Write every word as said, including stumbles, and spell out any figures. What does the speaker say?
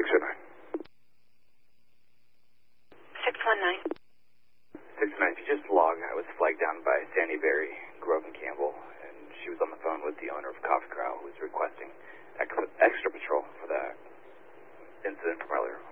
oh nine. six one nine. six one nine, if you just log, I was flagged down by Sandy Berry, Grove and Campbell, and she was on the phone with the owner of Coffee Corral, who was requesting extra, extra patrol for that incident from earlier.